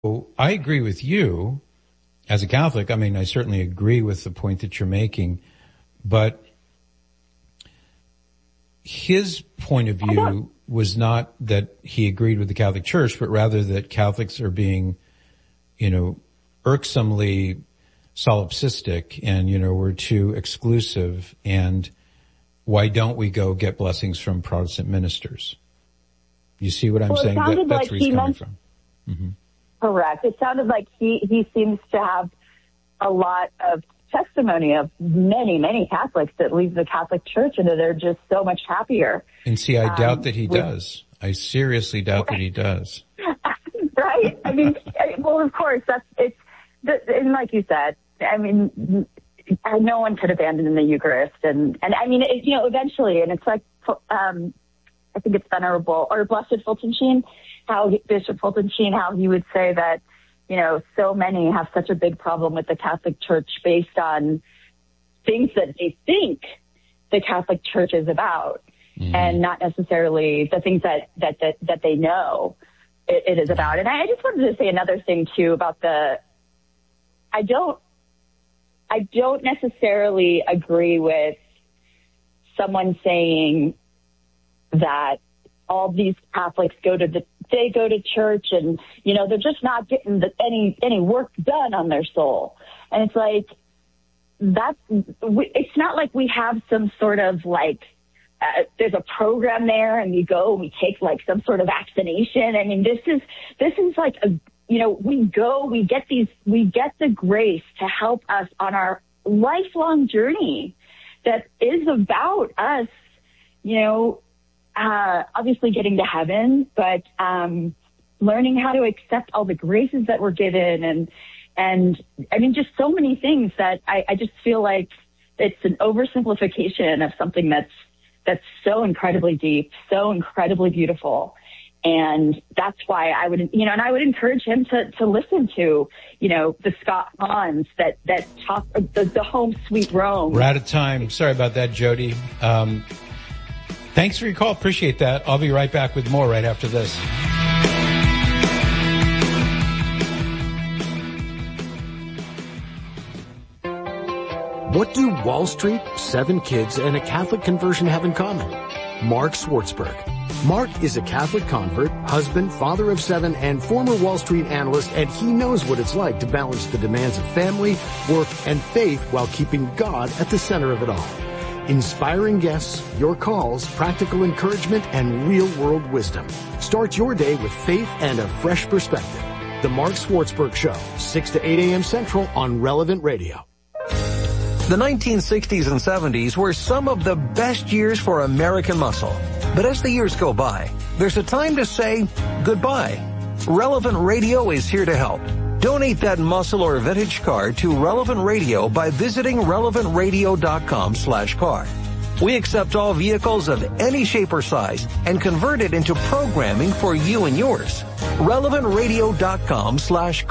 Well, I agree with you as a Catholic. I mean, I certainly agree with the point that you're making, but his point of view was not that he agreed with the Catholic Church, but rather that Catholics are being, irksomely solipsistic and, we're too exclusive, and why don't we go get blessings from Protestant ministers? You see what I'm saying? That's where he's coming from. Mm-hmm. Correct. It sounded like he seems to have a lot of testimony of many, many Catholics that leave the Catholic Church and they're just so much happier. And see, I doubt that he does. I seriously doubt that he does. Right? I mean, well, of course, and like you said, I mean, no one could abandon the Eucharist. And I mean, eventually, and it's like, I think it's Venerable or Blessed Fulton Sheen, Bishop Fulton Sheen, how he would say that, so many have such a big problem with the Catholic Church based on things that they think the Catholic Church is about, and not necessarily the things that they know it is about. And I just wanted to say another thing too about I don't necessarily agree with someone saying that all these Catholics go to church and, they're just not getting any work done on their soul. And it's like, it's not like we have some sort of there's a program there and we go and we take some sort of vaccination. I mean, this is like we get the grace to help us on our lifelong journey that is about us, obviously getting to heaven, but learning how to accept all the graces that we're given, and I mean, just so many things that I just feel like it's an oversimplification of something that's so incredibly deep, so incredibly beautiful. And that's why I would, and I would encourage him to listen to, the Scott Hans that talk the Home Sweet Rome. We're out of time. Sorry about that, Jody. Thanks for your call. Appreciate that. I'll be right back with more right after this. What do Wall Street, 7 kids, and a Catholic conversion have in common? Mark Swartzberg. Mark is a Catholic convert, husband, father of 7, and former Wall Street analyst, and he knows what it's like to balance the demands of family, work, and faith while keeping God at the center of it all. Inspiring guests, your calls, practical encouragement, and real-world wisdom. Start your day with faith and a fresh perspective. The Mark Swartzberg Show, 6 to 8 a.m. Central on Relevant Radio. The 1960s and 70s were some of the best years for American muscle. But as the years go by, there's a time to say goodbye. Relevant Radio is here to help. Donate that muscle or vintage car to Relevant Radio by visiting relevantradio.com/car. We accept all vehicles of any shape or size and convert it into programming for you and yours. relevantradio.com/car.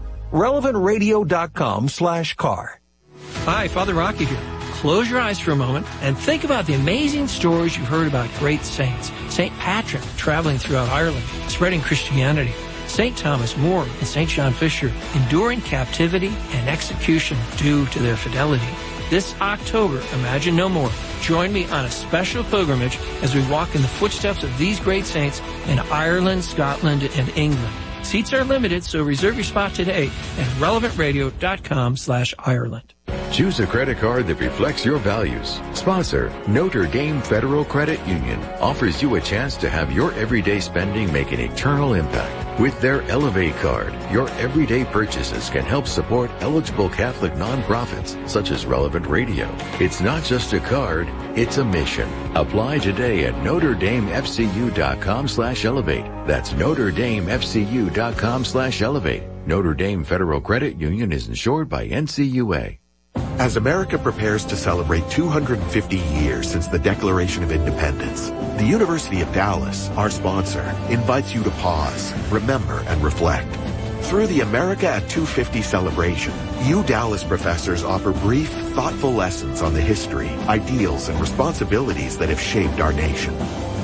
relevantradio.com/car. Hi, Father Rocky here. Close your eyes for a moment and think about the amazing stories you've heard about great saints. St. Patrick traveling throughout Ireland, spreading Christianity. St. Thomas More and St. John Fisher enduring captivity and execution due to their fidelity. This October, Imagine No More. Join me on a special pilgrimage as we walk in the footsteps of these great saints in Ireland, Scotland, and England. Seats are limited, so reserve your spot today at relevantradio.com/Ireland. Choose a credit card that reflects your values. Sponsor, Notre Dame Federal Credit Union, offers you a chance to have your everyday spending make an eternal impact. With their Elevate card, your everyday purchases can help support eligible Catholic nonprofits such as Relevant Radio. It's not just a card, it's a mission. Apply today at NotreDameFCU.com/Elevate. That's NotreDameFCU.com/Elevate. Notre Dame Federal Credit Union is insured by NCUA. As America prepares to celebrate 250 years since the Declaration of Independence, the University of Dallas, our sponsor, invites you to pause, remember, and reflect. Through the America at 250 celebration, you Dallas professors offer brief, thoughtful lessons on the history, ideals, and responsibilities that have shaped our nation.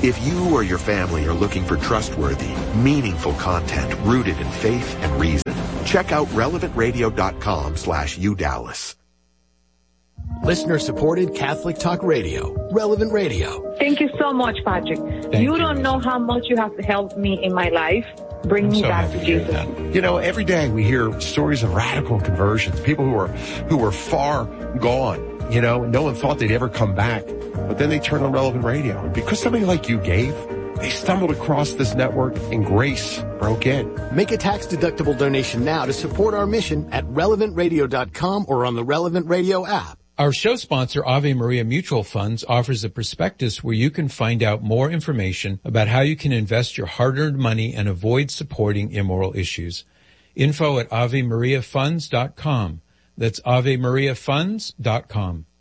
If you or your family are looking for trustworthy, meaningful content rooted in faith and reason, check out relevantradio.com/UDallas. Listener-supported Catholic Talk Radio, Relevant Radio. Thank you so much, Patrick. You don't know how much you have helped me in my life. Bring me back to Jesus. You know, every day we hear stories of radical conversions, people who were far gone. You know, no one thought they'd ever come back, but then they turned on Relevant Radio. And because somebody like you gave, they stumbled across this network and grace broke in. Make a tax-deductible donation now to support our mission at relevantradio.com or on the Relevant Radio app. Our show sponsor, Ave Maria Mutual Funds, offers a prospectus where you can find out more information about how you can invest your hard-earned money and avoid supporting immoral issues. Info at AveMariaFunds.com. That's AveMariaFunds.com.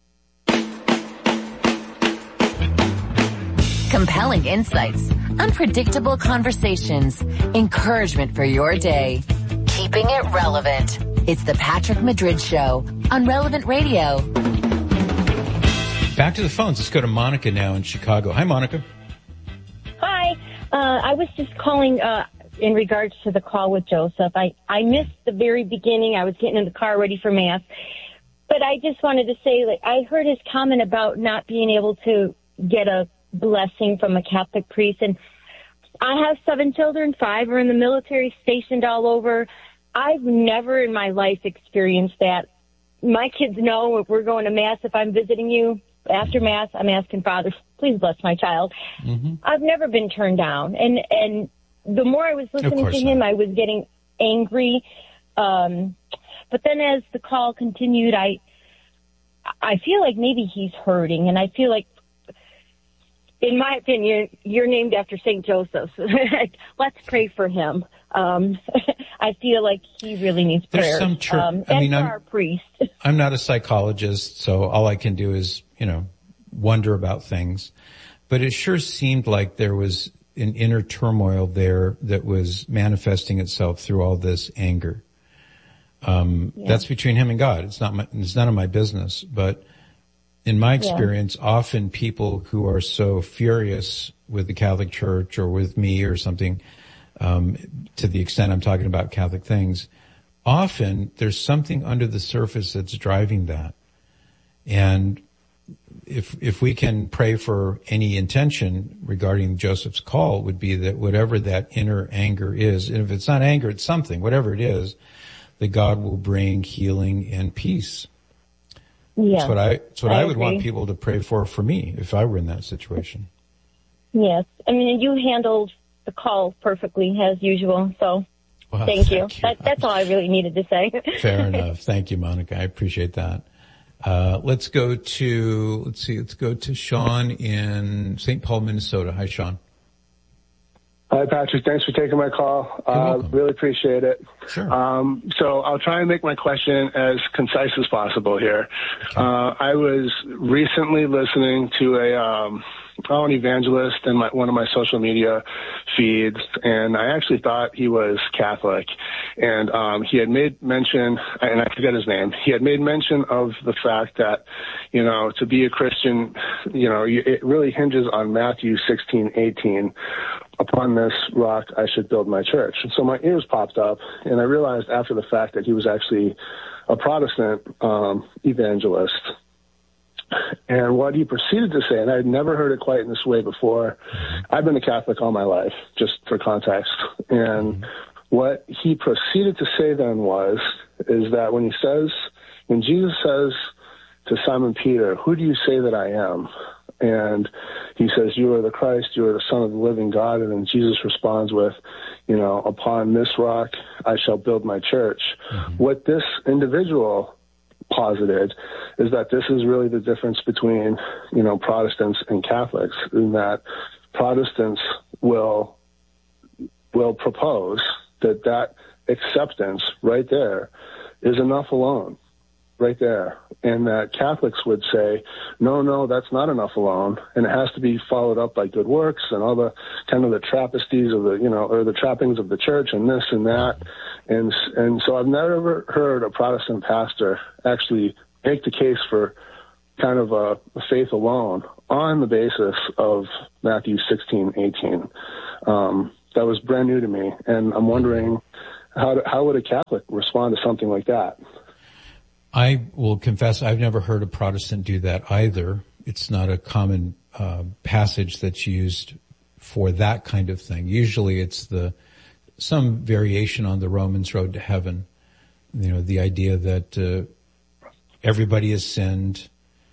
Compelling insights, unpredictable conversations, encouragement for your day. Keeping it relevant. It's the Patrick Madrid Show on Relevant Radio. Back to the phones. Let's go to Monica now in Chicago. Hi, Monica. Hi. I was just calling in regards to the call with Joseph. I missed the very beginning. I was getting in the car ready for Mass. But I just wanted to say, like, I heard his comment about not being able to get a blessing from a Catholic priest. And I have 7 children, 5 are in the military, stationed all over. I've never in my life experienced that. My kids know if we're going to Mass, if I'm visiting you after Mass, I'm asking Father, please bless my child. Mm-hmm. I've never been turned down. And the more I was listening to him, I was getting angry. But then as the call continued, I feel like maybe he's hurting. And I feel like, in my opinion, you're named after St. Joseph. Let's pray for him. I feel like he really needs prayer. There's some church. I'm our priest. I'm not a psychologist, so all I can do is, wonder about things. But it sure seemed like there was an inner turmoil there that was manifesting itself through all this anger. That's between him and God. It's none of my business. But in my experience, often people who are so furious with the Catholic Church or with me or something, to the extent I'm talking about Catholic things, often there's something under the surface that's driving that. And if we can pray for any intention regarding Joseph's call, would be that whatever that inner anger is, and if it's not anger, it's something, whatever it is, that God will bring healing and peace. Yeah, that's what I would want people to pray for me if I were in that situation. Yes. I mean, you handled the call perfectly as usual. So thank you. That's all I really needed to say. Fair enough. Thank you, Monica. I appreciate that. Let's go to Sean in St. Paul, Minnesota. Hi, Sean. Hi, Patrick. Thanks for taking my call. Really appreciate it. Sure. So I'll try and make my question as concise as possible here. Okay. I was recently listening to an evangelist in one of my social media feeds, and I actually thought he was Catholic. And he had made mention, and I forget his name, he had made mention of the fact that, to be a Christian, it really hinges on Matthew 16:18. Upon this rock, I should build my church. And so my ears popped up, and I realized after the fact that he was actually a Protestant evangelist. And what he proceeded to say, and I had never heard it quite in this way before, I've been a Catholic all my life, just for context. And what he proceeded to say then is that when Jesus says to Simon Peter, who do you say that I am? And he says, you are the Christ, you are the Son of the living God. And then Jesus responds with, upon this rock, I shall build my church. Mm-hmm. What this individual posited is that this is really the difference between, Protestants and Catholics, in that Protestants will propose that acceptance right there is enough alone. Right there. And that Catholics would say, no, that's not enough alone. And it has to be followed up by good works and all the kind of the trappesties of or the trappings of the church and this and that. And so I've never heard a Protestant pastor actually make the case for kind of a faith alone on the basis of Matthew 16:18. That was brand new to me, and I'm wondering how would a Catholic respond to something like that? I will confess I've never heard a Protestant do that either. It's not a common passage that's used for that kind of thing. Usually it's some variation on the Romans road to heaven. The idea that everybody has sinned,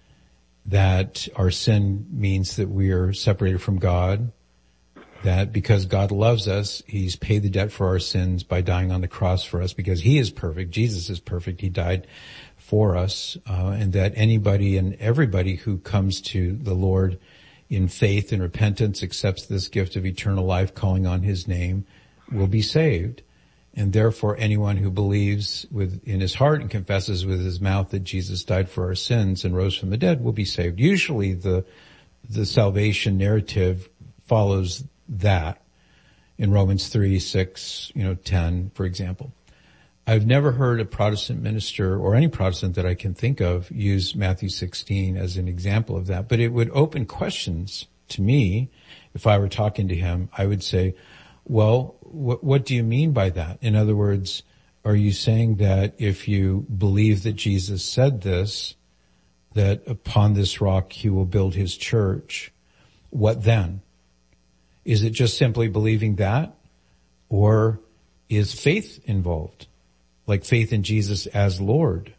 that our sin means that we are separated from God, that because God loves us, he's paid the debt for our sins by dying on the cross for us because he is perfect. Jesus is perfect. He died for us, and that anybody and everybody who comes to the Lord in faith and repentance, accepts this gift of eternal life, calling on his name, will be saved. And therefore anyone who believes in his heart and confesses with his mouth that Jesus died for our sins and rose from the dead will be saved. Usually the salvation narrative follows that in Romans 3, 6, 10, for example. I've never heard a Protestant minister or any Protestant that I can think of use Matthew 16 as an example of that, but it would open questions to me. If I were talking to him, I would say, well, what do you mean by that? In other words, are you saying that if you believe that Jesus said this, that upon this rock he will build his church, what then? Is it just simply believing that? Or is faith involved? Like faith in Jesus as Lord?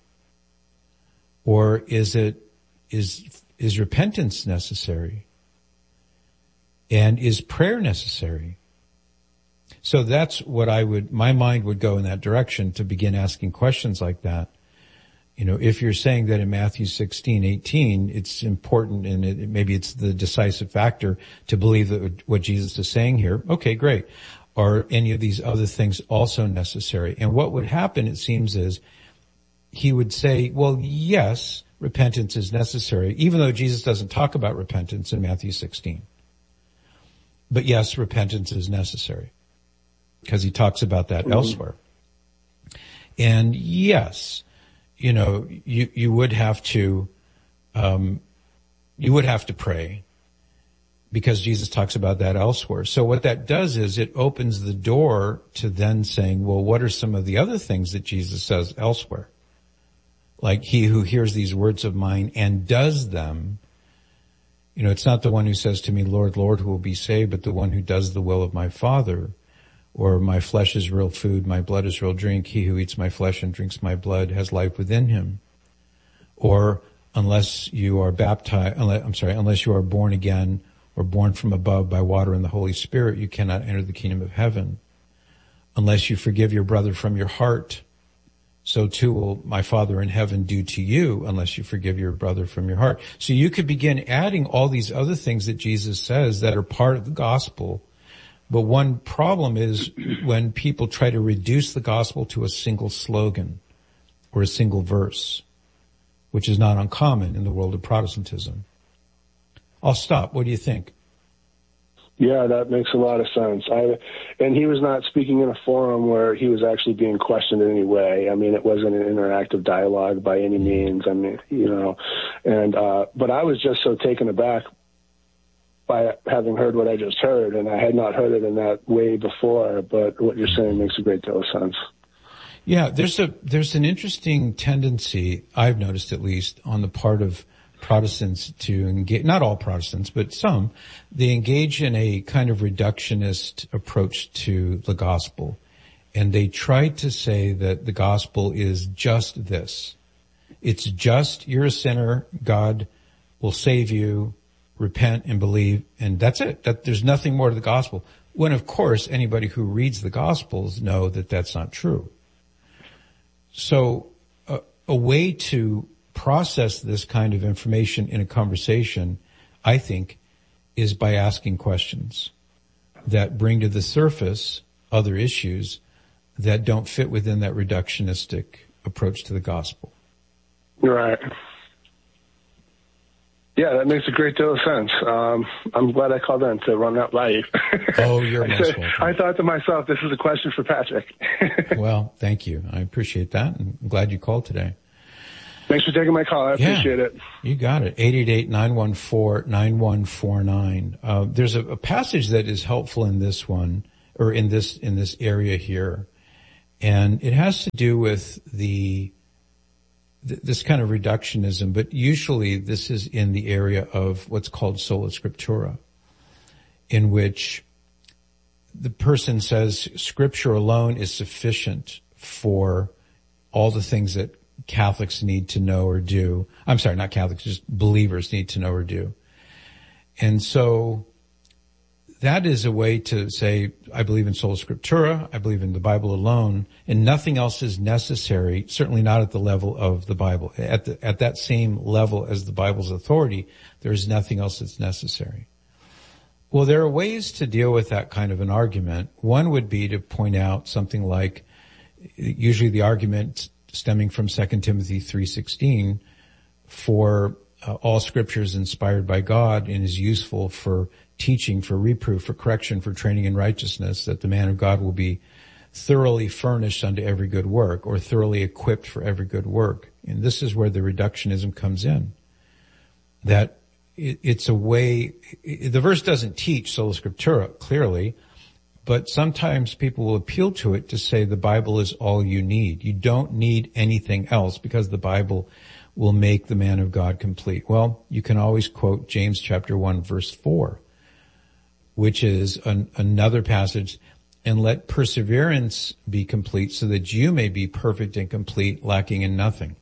Or is repentance necessary? And is prayer necessary? So that's what my mind would go in that direction to begin asking questions like that. If you're saying that in Matthew 16:18, it's important and maybe it's the decisive factor to believe that what Jesus is saying here, okay, great. Are any of these other things also necessary? And what would happen, it seems, is he would say, well, yes, repentance is necessary, even though Jesus doesn't talk about repentance in Matthew 16. But yes, repentance is necessary because he talks about that elsewhere. And yes, you would have to pray because Jesus talks about that elsewhere. So what that does is it opens the door to then saying, well, what are some of the other things that Jesus says elsewhere? Like he who hears these words of mine and does them. It's not the one who says to me, Lord, Lord, who will be saved, but the one who does the will of my Father. Or my flesh is real food, my blood is real drink. He who eats my flesh and drinks my blood has life within him. Or unless you are unless you are born again or born from above by water and the Holy Spirit, you cannot enter the kingdom of heaven. Unless you forgive your brother from your heart, so too will my Father in heaven do to you unless you forgive your brother from your heart. So you could begin adding all these other things that Jesus says that are part of the gospel. But one problem is when people try to reduce the gospel to a single slogan or a single verse, which is not uncommon in the world of Protestantism. I'll stop. What do you think? Yeah, that makes a lot of sense. And he was not speaking in a forum where he was actually being questioned in any way. I mean, it wasn't an interactive dialogue by any means. I mean, but I was just so taken aback by having heard what I just heard, and I had not heard it in that way before, but what you're saying makes a great deal of sense. Yeah, there's an interesting tendency, I've noticed at least, on the part of Protestants to engage, not all Protestants, but some, they engage in a kind of reductionist approach to the gospel. And they try to say that the gospel is just this. It's just, you're a sinner, God will save you, repent and believe, and that's it. That there's nothing more to the gospel. When, of course, anybody who reads the gospels know that that's not true. So a way to process this kind of information in a conversation, I think, is by asking questions that bring to the surface other issues that don't fit within that reductionistic approach to the gospel. Right. Yeah, that makes a great deal of sense. I'm glad I called in to run that by you. Oh, you're most welcome. I thought to myself, this is a question for Patrick. Well, thank you. I appreciate that, and I'm glad you called today. Thanks for taking my call. I appreciate it. You got it. 888-914-9149. There's a passage that is helpful in this one, or in this area here. And it has to do with this kind of reductionism, but usually this is in the area of what's called sola scriptura, in which the person says Scripture alone is sufficient for all the things that Catholics need to know or do. I'm sorry, not Catholics, just believers need to know or do. And so that is a way to say, I believe in sola scriptura, I believe in the Bible alone, and nothing else is necessary, certainly not at the level of the Bible. At that same level as the Bible's authority, there is nothing else that's necessary. Well, there are ways to deal with that kind of an argument. One would be to point out something like, usually the argument stemming from 2 Timothy 3:16, for all Scripture is inspired by God and is useful for teaching, for reproof, for correction, for training in righteousness, that the man of God will be thoroughly furnished unto every good work, or thoroughly equipped for every good work. And this is where the reductionism comes in. That it's a way, the verse doesn't teach sola scriptura clearly, but sometimes people will appeal to it to say the Bible is all you need. You don't need anything else because the Bible will make the man of God complete. Well, you can always quote James chapter 1 verse 4, which is another passage, and let perseverance be complete so that you may be perfect and complete, lacking in nothing.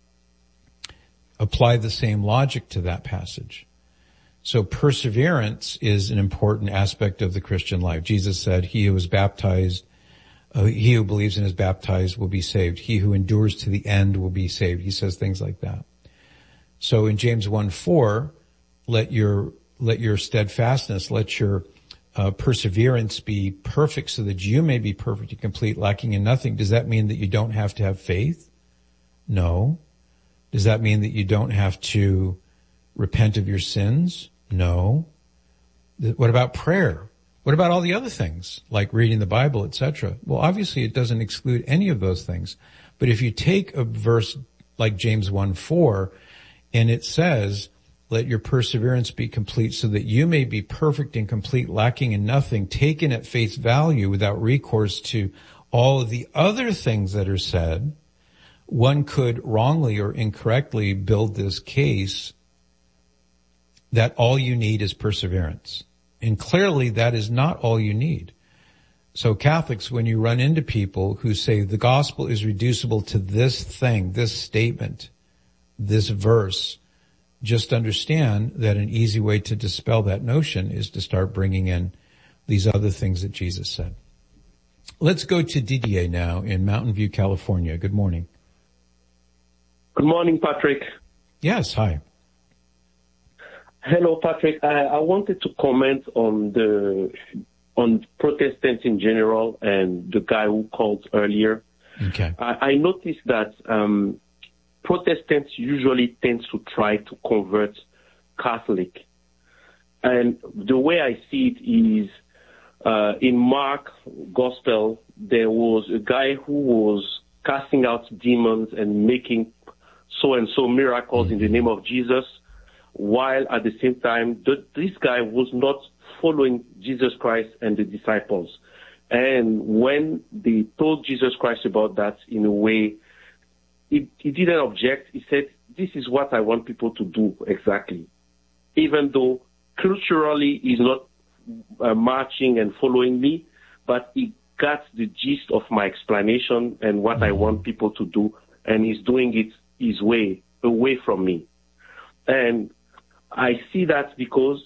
Apply the same logic to that passage. So perseverance is an important aspect of the Christian life. Jesus said, he who is baptized, he who believes and is baptized will be saved. He who endures to the end will be saved. He says things like that. So in James 1:4, let your steadfastness, let your perseverance be perfect so that you may be perfect and complete, lacking in nothing. Does that mean that you don't have to have faith? No. Does that mean that you don't have to repent of your sins? No. What about prayer? What about all the other things, like reading the Bible, etc.? Well, obviously it doesn't exclude any of those things. But if you take a verse like James 1:4, and it says, let your perseverance be complete so that you may be perfect and complete, lacking in nothing, taken at face value without recourse to all of the other things that are said, one could wrongly or incorrectly build this case that all you need is perseverance. And clearly that is not all you need. So Catholics, when you run into people who say the gospel is reducible to this thing, this statement, this verse, just understand that an easy way to dispel that notion is to start bringing in these other things that Jesus said. Let's go to Didier now in Mountain View, California. Good morning. Good morning, Patrick. Yes, hi. Hello, Patrick. I wanted to comment on Protestants in general and the guy who called earlier. Okay. I noticed that Protestants usually tend to try to convert Catholic. And the way I see it is, in Mark Gospel, there was a guy who was casting out demons and making so-and-so miracles in the name of Jesus, while at the same time, this guy was not following Jesus Christ and the disciples. And when they told Jesus Christ about that, in a way, he didn't object. He said, this is what I want people to do exactly. Even though culturally he's not marching and following me, but he got the gist of my explanation and what I want people to do, and he's doing it his way, away from me. And I say that because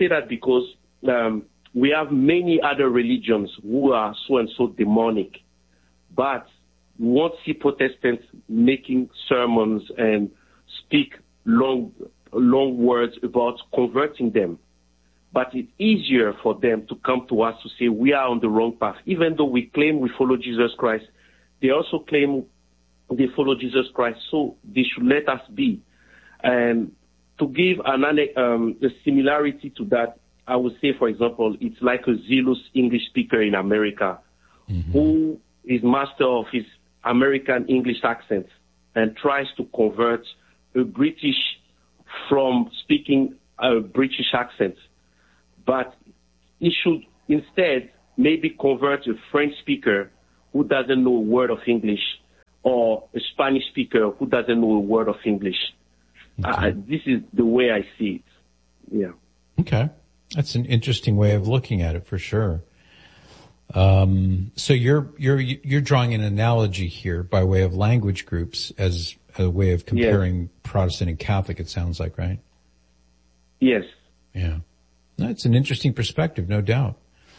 we have many other religions who are so and so demonic, but we won't see Protestants making sermons and speak long words about converting them. But it's easier for them to come to us to say we are on the wrong path. Even though we claim we follow Jesus Christ, they also claim they follow Jesus Christ, so they should let us be. And to give a similarity to that, I would say, for example, it's like a zealous English speaker in America who is master of his American English accent. and tries to convert a British from speaking a British accent. But he should instead maybe convert a French speaker who doesn't know a word of English, or a Spanish speaker who doesn't know a word of English. Okay. This is the way I see it. Yeah. Okay. That's an interesting way of looking at it for sure. So you're drawing an analogy here by way of language groups as a way of comparing Protestant and Catholic, it sounds like, right? Yes. Yeah. That's an interesting perspective, no doubt.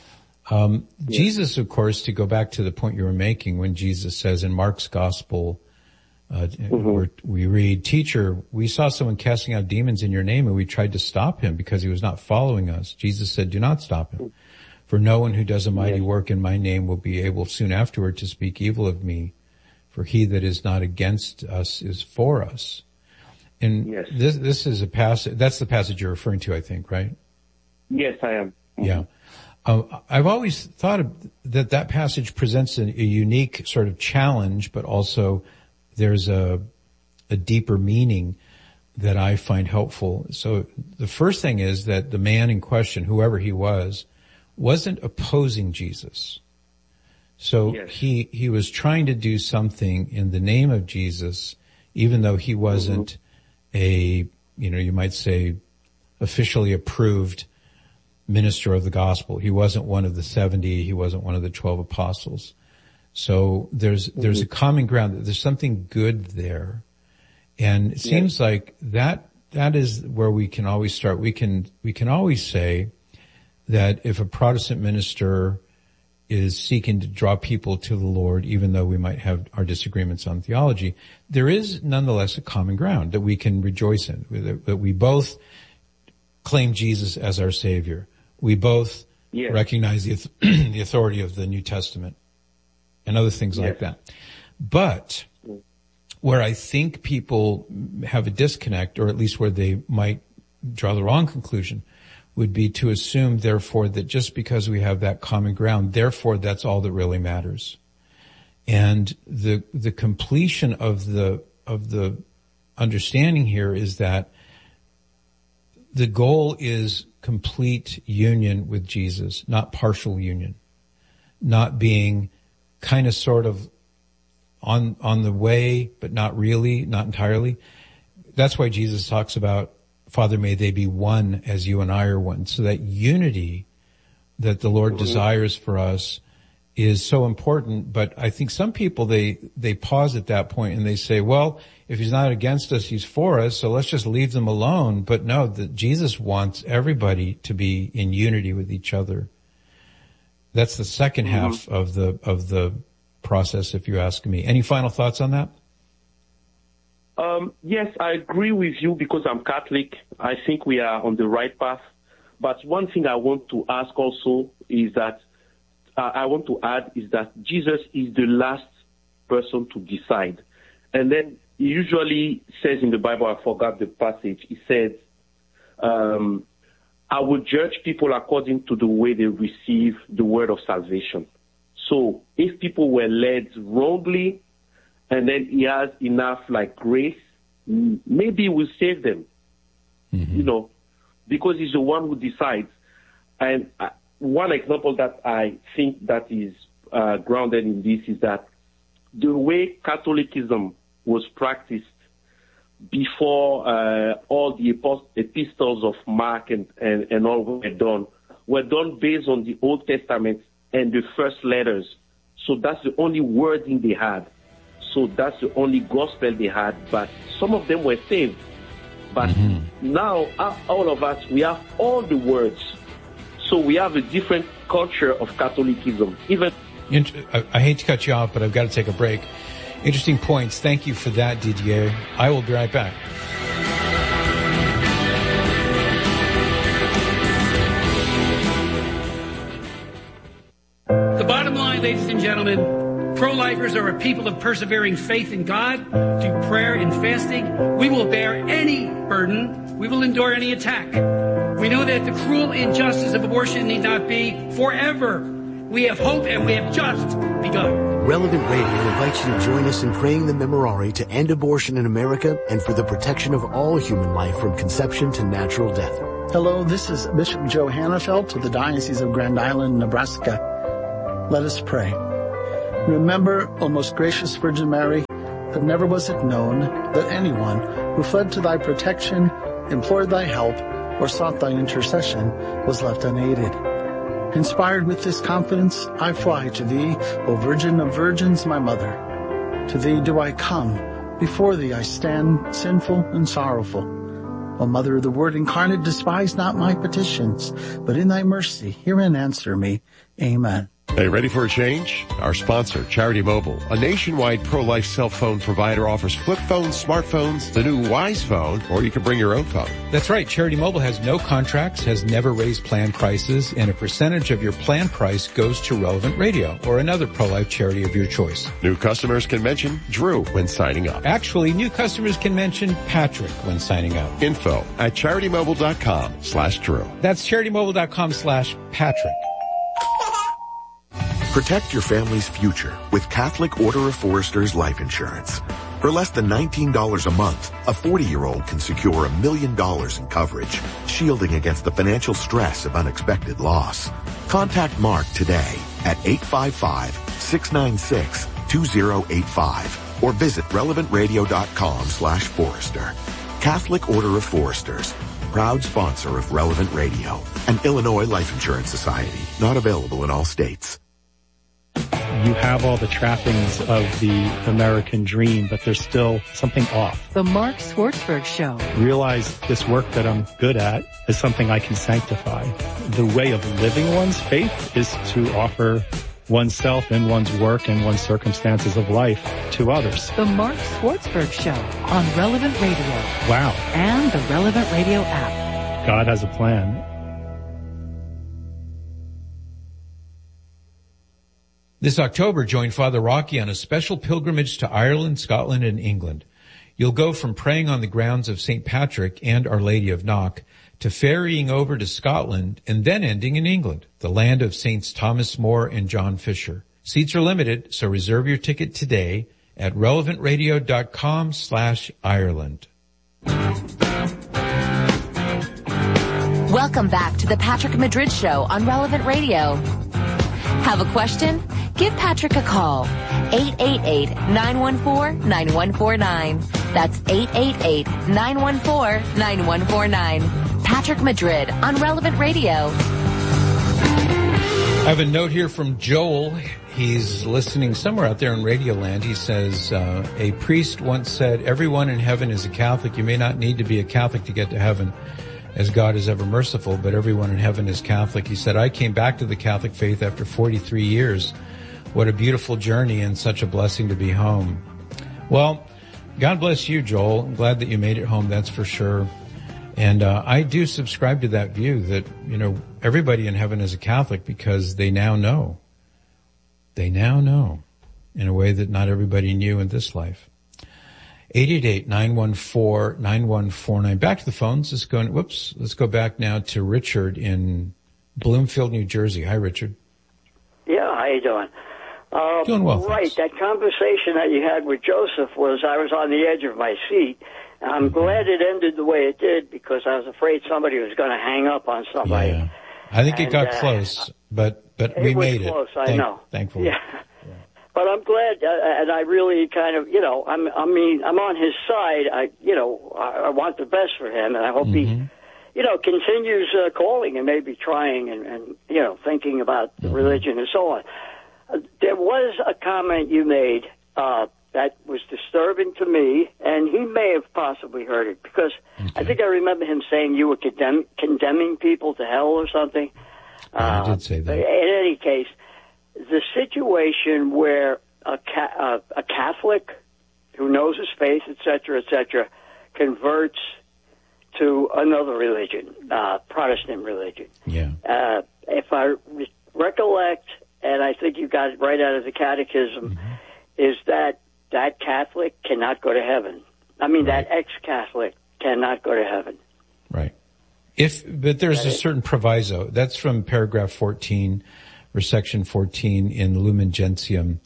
Jesus, of course, to go back to the point you were making, when Jesus says in Mark's gospel, where we read, "Teacher, we saw someone casting out demons in your name and we tried to stop him because he was not following us." Jesus said, "Do not stop him. For no one who does a mighty work in my name will be able soon afterward to speak evil of me. For he that is not against us is for us." And this is a passage, that's the passage you're referring to, I think, right? Yes, I am. Yeah. I've always thought that passage presents a unique sort of challenge, but also there's a deeper meaning that I find helpful. So the first thing is that the man in question, whoever he was, wasn't opposing Jesus. So he was trying to do something in the name of Jesus, even though he wasn't a, you might say, officially approved minister of the gospel. He wasn't one of the 70. He wasn't one of the 12 apostles. So there's a common ground. There's something good there. And it seems like that is where we can always start. We can always say that if a Protestant minister is seeking to draw people to the Lord, even though we might have our disagreements on theology, there is nonetheless a common ground that we can rejoice in, that we both claim Jesus as our Savior. We both recognize the authority of the New Testament and other things like that. But where I think people have a disconnect, or at least where they might draw the wrong conclusion, would be to assume, therefore, that just because we have that common ground, therefore that's all that really matters. And the completion of the understanding here is that the goal is complete union with Jesus, not partial union, not being kind of sort of on the way, but not really, not entirely. That's why Jesus talks about, "Father, may they be one as you and I are one." So that unity that the Lord desires for us is so important. But I think some people, they pause at that point and they say, well, if he's not against us, he's for us, so let's just leave them alone. But no, Jesus wants everybody to be in unity with each other. That's the second half of the process, if you ask me. Any final thoughts on that? Yes, I agree with you because I'm Catholic. I think we are on the right path. But one thing I want to ask also is that, I want to add is that Jesus is the last person to decide. And then he usually says in the Bible, I forgot the passage, he says, I will judge people according to the way they receive the word of salvation. So if people were led wrongly, and then he has enough grace, maybe he will save them, because he's the one who decides. And one example that I think that is grounded in this is that the way Catholicism was practiced before all the epistles of Mark and all were done based on the Old Testament and the first letters. So that's the only wording they had. So that's the only gospel they had, but some of them were saved. But now, all of us, we have all the words. So we have a different culture of Catholicism. I hate to cut you off, but I've got to take a break. Interesting points. Thank you for that, Didier. I will be right back. The bottom line, ladies and gentlemen, pro-lifers are a people of persevering faith in God, through prayer and fasting. We will bear any burden. We will endure any attack. We know that the cruel injustice of abortion need not be forever. We have hope and we have just begun. Relevant Radio invites you to join us in praying the Memorare to end abortion in America and for the protection of all human life from conception to natural death. Hello, this is Bishop Joe Hannafelt of the Diocese of Grand Island, Nebraska. Let us pray. Remember, O most gracious Virgin Mary, that never was it known that anyone who fled to thy protection, implored thy help, or sought thy intercession was left unaided. Inspired with this confidence, I fly to thee, O Virgin of Virgins, my mother. To thee do I come, before thee I stand, sinful and sorrowful. O Mother of the Word incarnate, despise not my petitions, but in thy mercy hear and answer me. Amen. Hey, ready for a change? Our sponsor, Charity Mobile, a nationwide pro-life cell phone provider, offers flip phones, smartphones, the new Wise phone, or you can bring your own phone. That's right. Charity Mobile has no contracts, has never raised plan prices, and a percentage of your plan price goes to Relevant Radio or another pro-life charity of your choice. New customers can mention Drew when signing up. Actually, new customers can mention Patrick when signing up. Info at CharityMobile.com/Drew. That's CharityMobile.com/Patrick. Protect your family's future with Catholic Order of Foresters Life Insurance. For less than $19 a month, a 40-year-old can secure $1 million in coverage, shielding against the financial stress of unexpected loss. Contact Mark today at 855-696-2085 or visit relevantradio.com/Forester. Catholic Order of Foresters, proud sponsor of Relevant Radio, an Illinois Life Insurance Society, not available in all states. You have all the trappings of the American dream, but there's still something off. The Mark Swartzberg Show. Realize this work that I'm good at is something I can sanctify. The way of living one's faith is to offer oneself and one's work and one's circumstances of life to others. The Mark Swartzberg Show on Relevant Radio. Wow. And the Relevant Radio app. God has a plan. This October, join Father Rocky on a special pilgrimage to Ireland, Scotland, and England. You'll go from praying on the grounds of St. Patrick and Our Lady of Knock to ferrying over to Scotland and then ending in England, the land of Saints Thomas More and John Fisher. Seats are limited, so reserve your ticket today at relevantradio.com/Ireland. Welcome back to the Patrick Madrid Show on Relevant Radio. Have a question? Give Patrick a call. 888-914-9149. That's 888-914-9149. Patrick Madrid on Relevant Radio. I have a note here from Joel. He's listening somewhere out there in Radio Land. He says, a priest once said, everyone in heaven is a Catholic. You may not need to be a Catholic to get to heaven, as God is ever merciful, but everyone in heaven is Catholic. He said, I came back to the Catholic faith after 43 years. What a beautiful journey and such a blessing to be home. Well, God bless you, Joel. I'm glad that you made it home, that's for sure. And I do subscribe to that view that, you know, everybody in heaven is a Catholic because they now know. They now know in a way that not everybody knew in this life. 888-914-9149. Back to the phones. Let's go back now to Richard in Bloomfield, New Jersey. Hi, Richard. Yeah, how you doing? Doing well. Right, that conversation that you had with Joseph I was on the edge of my seat. I'm glad it ended the way it did because I was afraid somebody was going to hang up on somebody. Yeah. I think it got close, but we made it. Close, I know. Thankfully. Yeah. But I'm glad, and I really kind of, I'm on his side. I want the best for him, and I hope he, continues calling and maybe trying and thinking about the religion and so on. There was a comment you made that was disturbing to me, and he may have possibly heard it because I think I remember him saying you were condemning people to hell or something. I did say that. In any case, the situation where a Catholic who knows his faith, et cetera, converts to another religion, Protestant religion. Yeah. If I recollect, and I think you got it right out of the catechism, is that Catholic cannot go to heaven. I mean, that ex-Catholic cannot go to heaven. Right. But there's a certain proviso. That's from paragraph 14 or section 14 in Lumen Gentium.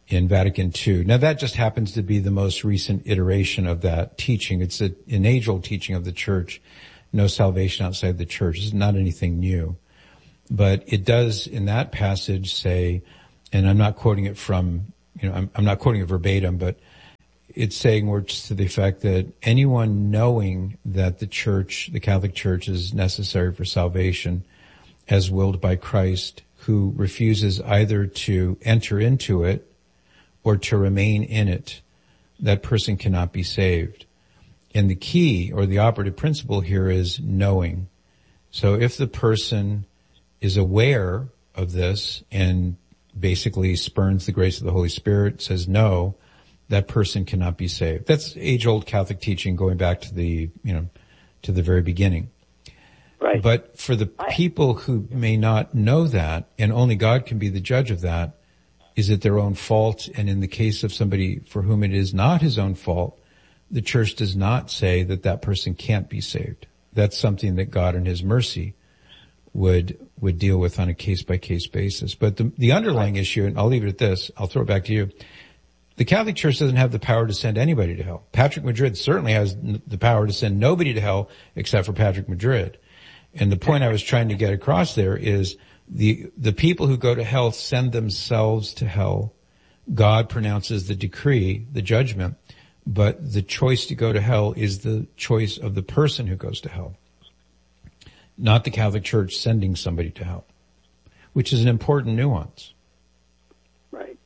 in Vatican II. Now that just happens to be the most recent iteration of that teaching. It's an age-old teaching of the church. No salvation outside the church. It's not anything new. But it does in that passage say, and I'm not quoting it from, I'm not quoting it verbatim, but it's saying words to the effect that anyone knowing that the church, the Catholic Church, is necessary for salvation as willed by Christ, who refuses either to enter into it or to remain in it, that person cannot be saved. And the key or the operative principle here is knowing. So if the person is aware of this and basically spurns the grace of the Holy Spirit, says no, that person cannot be saved. That's age-old Catholic teaching going back to the, to the very beginning. Right. But for the people who may not know that, and only God can be the judge of that, is it their own fault? And in the case of somebody for whom it is not his own fault, the church does not say that that person can't be saved. That's something that God in his mercy would deal with on a case-by-case basis. But the underlying issue, and I'll leave it at this, I'll throw it back to you. The Catholic Church doesn't have the power to send anybody to hell. Patrick Madrid certainly has the power to send nobody to hell except for Patrick Madrid. And the point I was trying to get across there is the people who go to hell send themselves to hell. God pronounces the decree, the judgment, but the choice to go to hell is the choice of the person who goes to hell, not the Catholic Church sending somebody to hell, which is an important nuance. Right.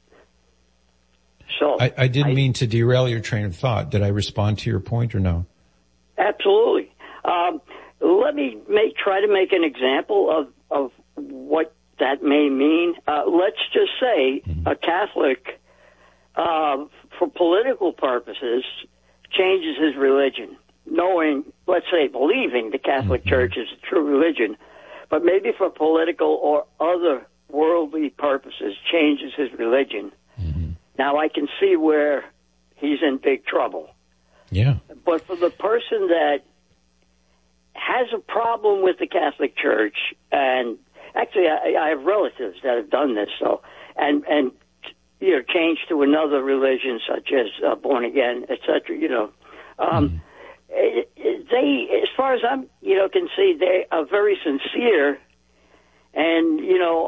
So I didn't mean to derail your train of thought. Did I respond to your point or no? Absolutely. Let me try to make an example of what that may mean. Let's just say a Catholic, for political purposes, changes his religion, knowing, let's say, believing the Catholic Church is a true religion, but maybe for political or other worldly purposes changes his religion. Now I can see where he's in big trouble. Yeah. But for the person that has a problem with the Catholic Church, and actually I have relatives that have done this, so and change to another religion such as born again, etc. They, as far as I'm can see, they are very sincere, and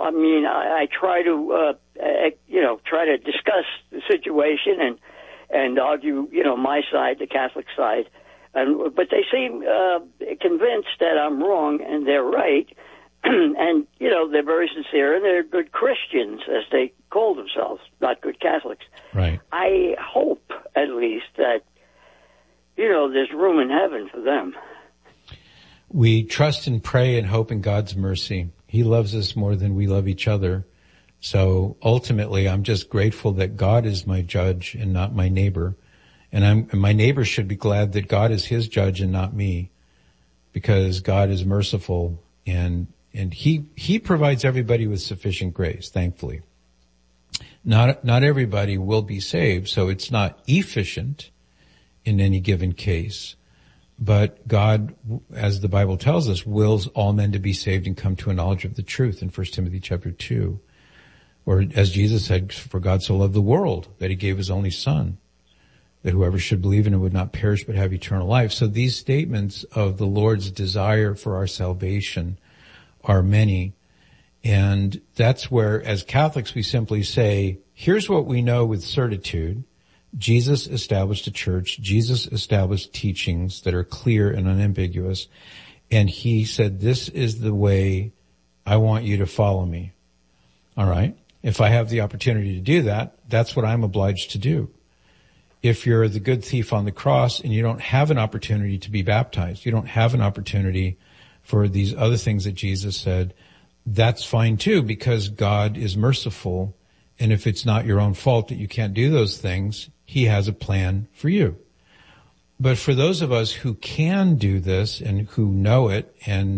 I try to try to discuss the situation and argue my side, the Catholic side. But they seem convinced that I'm wrong and they're right. And, they're very sincere and they're good Christians, as they call themselves, not good Catholics. Right. I hope, at least, that, there's room in heaven for them. We trust and pray and hope in God's mercy. He loves us more than we love each other. So ultimately, I'm just grateful that God is my judge and not my neighbor. And my neighbor should be glad that God is his judge and not me, because God is merciful and he provides everybody with sufficient grace, thankfully. Not everybody will be saved, so it's not efficient in any given case. But God, as the Bible tells us, wills all men to be saved and come to a knowledge of the truth in 1 Timothy chapter 2. Or as Jesus said, for God so loved the world that he gave his only son, that whoever should believe in him would not perish but have eternal life. So these statements of the Lord's desire for our salvation are many. And that's where, as Catholics, we simply say, here's what we know with certitude. Jesus established a church. Jesus established teachings that are clear and unambiguous. And he said, this is the way I want you to follow me. All right. If I have the opportunity to do that, that's what I'm obliged to do. If you're the good thief on the cross and you don't have an opportunity to be baptized, you don't have an opportunity for these other things that Jesus said, that's fine too, because God is merciful. And if it's not your own fault that you can't do those things, he has a plan for you. But for those of us who can do this and who know it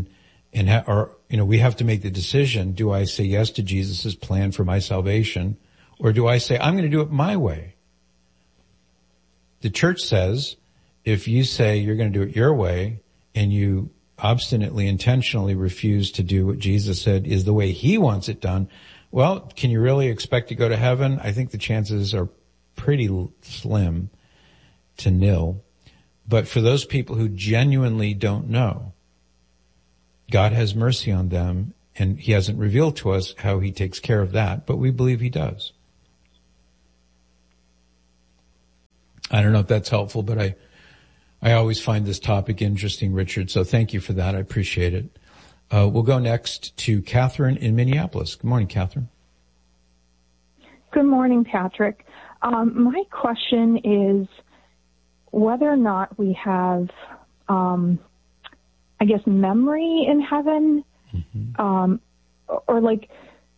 we have to make the decision, do I say yes to Jesus' plan for my salvation, or do I say, I'm going to do it my way? The church says, if you say you're going to do it your way and you obstinately, intentionally refuse to do what Jesus said is the way he wants it done, Well, can you really expect to go to heaven? I think the chances are pretty slim to nil. But for those people who genuinely don't know, God has mercy on them, and he hasn't revealed to us how he takes care of that, but we believe he does. I don't know if that's helpful, but I always find this topic interesting, Richard, so thank you for that. I appreciate it. We'll go next to Catherine in Minneapolis. Good morning, Catherine. Good morning, Patrick. My question is whether or not we have, I guess, memory in heaven, or like,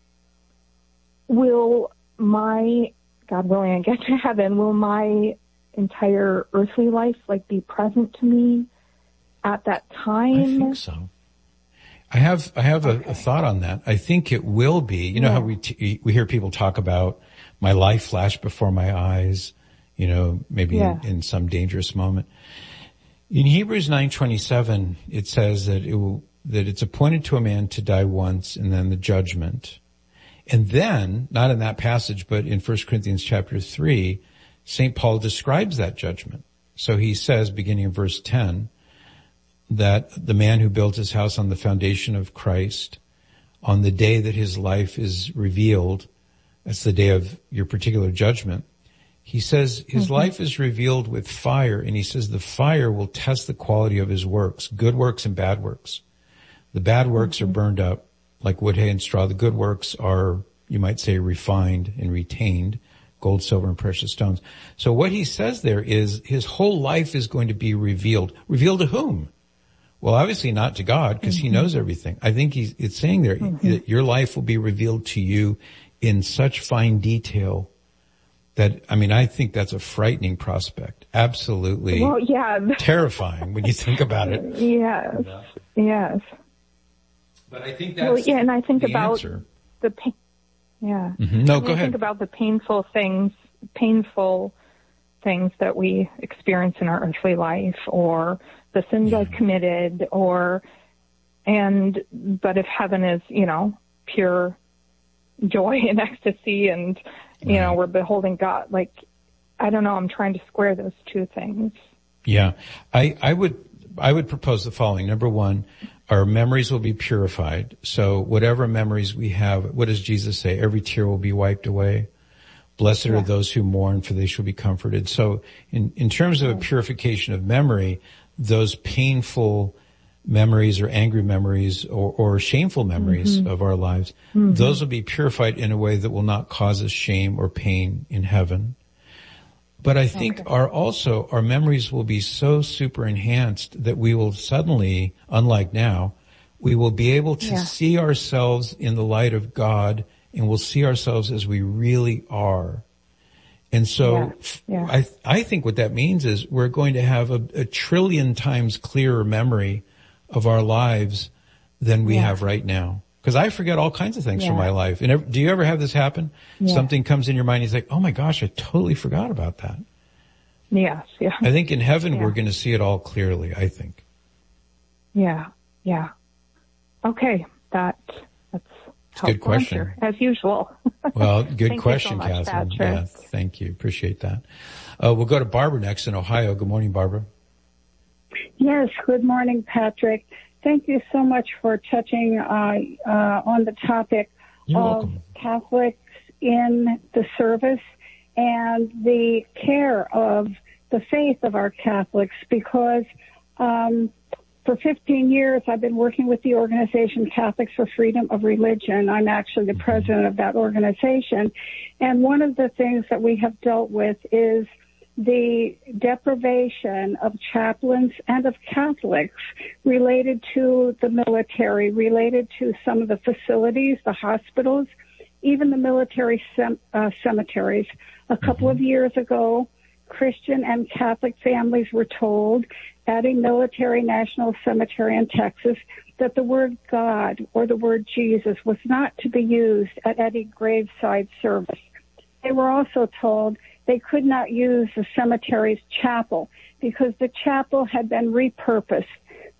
will my, God willing, I get to heaven, will my entire earthly life like be present to me at that time? I think so. I have a thought on that. I think it will be. You know how we hear people talk about my life flash before my eyes, you know, maybe in some dangerous moment. In Hebrews 9:27, it says that it's appointed to a man to die once and then the judgment. And then, not in that passage, but in 1 Corinthians chapter 3, St. Paul describes that judgment. So he says, beginning in verse 10, that the man who builds his house on the foundation of Christ, on the day that his life is revealed, that's the day of your particular judgment, he says his life is revealed with fire, and he says the fire will test the quality of his works, good works and bad works. The bad works are burned up like wood, hay, and straw. The good works are, you might say, refined and retained, gold, silver, and precious stones. So what he says there is his whole life is going to be revealed. Revealed to whom? Well, obviously not to God, because he knows everything. I think it's saying there that your life will be revealed to you in such fine detail that, I mean, I think that's a frightening prospect. Absolutely terrifying when you think about it. Yes. But I think that's and I think about answer. The pain. Yeah. No, go ahead. I think about the painful things that we experience in our earthly life, or the sins I've committed, but if heaven is, you know, pure joy and ecstasy, and, you know, we're beholding God, like, I don't know, I'm trying to square those two things. Yeah. I would propose the following. Number one, our memories will be purified. So whatever memories we have, what does Jesus say? Every tear will be wiped away. Blessed are those who mourn, for they shall be comforted. So in terms of a purification of memory, those painful memories or angry memories or shameful memories of our lives, those will be purified in a way that will not cause us shame or pain in heaven. But I think our memories will be so super enhanced that we will suddenly, unlike now, we will be able to see ourselves in the light of God, and we'll see ourselves as we really are. And so I think what that means is we're going to have a trillion times clearer memory of our lives than we have right now. Because I forget all kinds of things from my life. And do you ever have this happen? Something comes in your mind, he's like, oh my gosh, I totally forgot about that. Yes, I think in heaven we're going to see it all clearly, I think. Yeah. Okay, that's a good question. Answer, as usual. Well, good Thank question, you so much, Catherine. Patrick. Yeah, thank you. Appreciate that. We'll go to Barbara next in Ohio. Good morning, Barbara. Yes, good morning, Patrick. Thank you so much for touching on the topic of Catholics in the service and the care of the faith of our Catholics, because for 15 years I've been working with the organization Catholics for Freedom of Religion. I'm actually the president of that organization. And one of the things that we have dealt with is the deprivation of chaplains and of Catholics related to the military, related to some of the facilities, the hospitals, even the military cemeteries. A couple of years ago, Christian and Catholic families were told at a military national cemetery in Texas that the word God or the word Jesus was not to be used at any graveside service. They were also told they could not use the cemetery's chapel because the chapel had been repurposed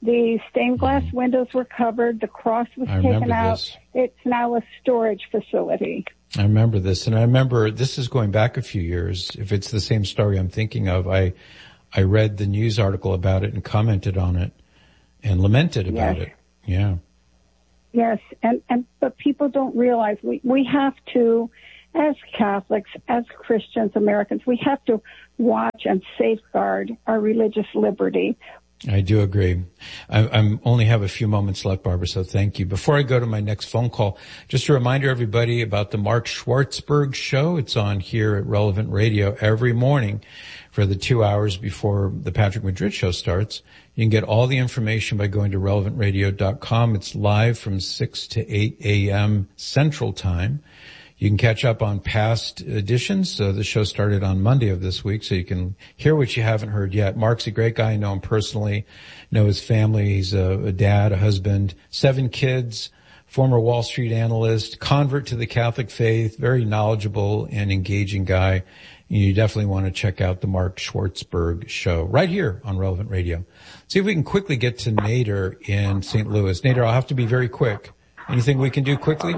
The stained glass windows were covered. The cross was taken out. This. It's now a storage facility. I remember this, and I remember this is going back a few years. If it's the same story I'm thinking of, I read the news article about it and commented on it and lamented about it. Yeah. Yes, but people don't realize we have to, as Catholics, as Christians, Americans, we have to watch and safeguard our religious liberty. I do agree. I only have a few moments left, Barbara, so thank you. Before I go to my next phone call, just a reminder, everybody, about the Mark Schwartzberg Show. It's on here at Relevant Radio every morning for the 2 hours before the Patrick Madrid Show starts. You can get all the information by going to relevantradio.com. It's live from 6 to 8 a.m. Central Time. You can catch up on past editions. The show started on Monday of this week, so you can hear what you haven't heard yet. Mark's a great guy. I know him personally, know his family. He's a dad, a husband, 7 kids, former Wall Street analyst, convert to the Catholic faith, very knowledgeable and engaging guy. You definitely want to check out the Mark Schwartzberg Show right here on Relevant Radio. See if we can quickly get to Nader in St. Louis. Nader, I'll have to be very quick. Anything we can do quickly?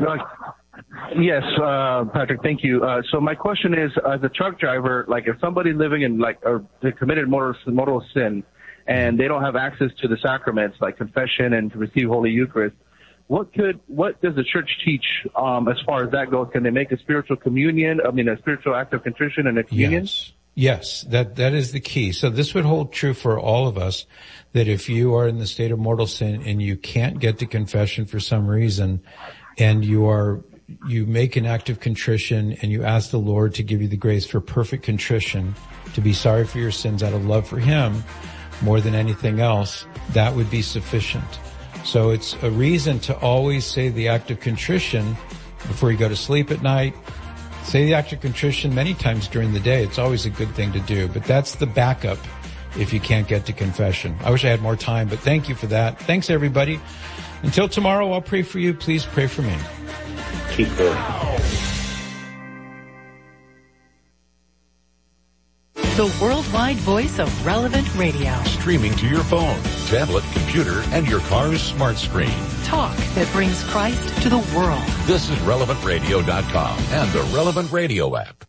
Yes, Patrick, thank you. So my question is, as a truck driver, like if somebody living in they committed mortal sin and they don't have access to the sacraments like confession and to receive Holy Eucharist, what does the church teach as far as that goes? Can they make a spiritual communion? A spiritual act of contrition and a communion? Yes, that is the key. So this would hold true for all of us, that if you are in the state of mortal sin and you can't get to confession for some reason, and you make an act of contrition and you ask the Lord to give you the grace for perfect contrition, to be sorry for your sins out of love for Him more than anything else, that would be sufficient. So it's a reason to always say the act of contrition before you go to sleep at night. Say the act of contrition many times during the day. It's always a good thing to do, but that's the backup if you can't get to confession. I wish I had more time, but thank you for that. Thanks, everybody. Until tomorrow, I'll pray for you. Please pray for me. Keep going. The worldwide voice of Relevant Radio. Streaming to your phone, tablet, computer, and your car's smart screen. Talk that brings Christ to the world. This is relevantradio.com and the Relevant Radio app.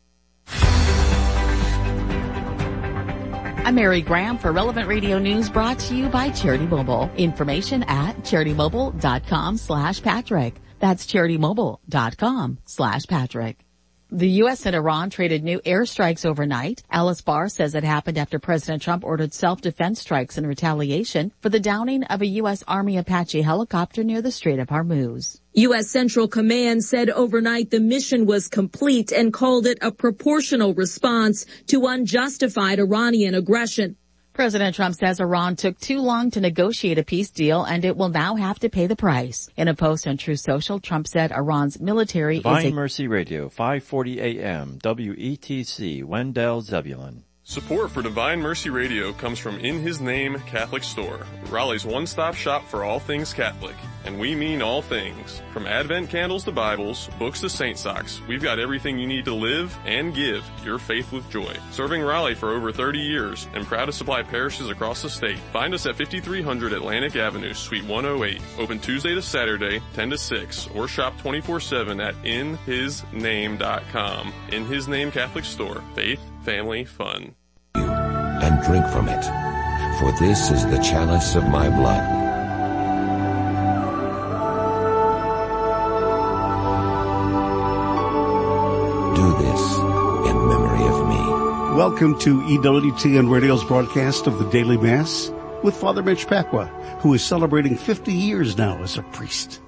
I'm Mary Graham for Relevant Radio News, brought to you by Charity Mobile. Information at CharityMobile.com/Patrick. That's CharityMobile.com/Patrick. The U.S. and Iran traded new airstrikes overnight. Alice Barr says it happened after President Trump ordered self-defense strikes in retaliation for the downing of a U.S. Army Apache helicopter near the Strait of Hormuz. U.S. Central Command said overnight the mission was complete and called it a proportional response to unjustified Iranian aggression. President Trump says Iran took too long to negotiate a peace deal and it will now have to pay the price. In a post on Truth Social, Trump said Iran's military Divine Mercy Radio, 540 AM, WETC, Wendell, Zebulon. Support for Divine Mercy Radio comes from In His Name Catholic Store, Raleigh's one-stop shop for all things Catholic. And we mean all things. From Advent candles to Bibles, books to saint socks, we've got everything you need to live and give your faith with joy. Serving Raleigh for over 30 years and proud to supply parishes across the state. Find us at 5300 Atlantic Avenue, Suite 108. Open Tuesday to Saturday, 10 to 6, or shop 24/7 at inhisname.com. In His Name Catholic Store. Faith, family, fun. And drink from it, for this is the chalice of my blood. Do this in memory of me. Welcome to EWTN Radio's broadcast of the Daily Mass with Father Mitch Pacwa, who is celebrating 50 years now as a priest.